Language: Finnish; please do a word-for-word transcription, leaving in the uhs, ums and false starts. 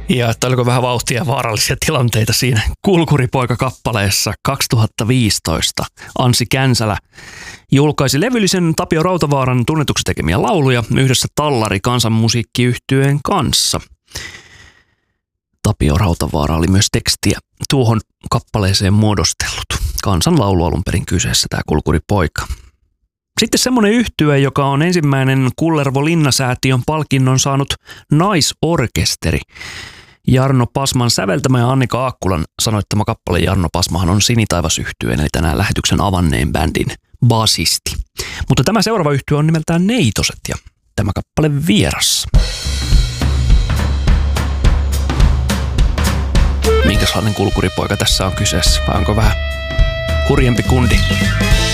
Ja että oliko vähän vauhtia ja vaarallisia tilanteita siinä Kulkuripoika-kappaleessa kaksituhattaviisitoista. Anssi Känsälä julkaisi levyllisen Tapio Rautavaaran tunnetuksi tekemiä lauluja yhdessä Tallari kansanmusiikkiyhtyeen kanssa. Tapio Rautavaara oli myös tekstiä tuohon kappaleeseen muodostellut. Kansanlaulu alun perin kyseessä, tämä Kulkuripoika. Sitten semmoinen yhtye, joka on ensimmäinen Kullervo-Linnasäätiön palkinnon saanut naisorkesteri. Jarno Pasman säveltämä ja Annika Aakkulan sanoittama kappale. Jarno Pasmahan on Sinitaivas-yhtyeen, eli tänään lähetyksen avanneen bändin basisti. Mutta tämä seuraava yhtye on nimeltään Neitoset ja tämä kappale Vieras. Minkälainen Kulkuripoika tässä on kyseessä? Vai onko vähän hurjempi kundi?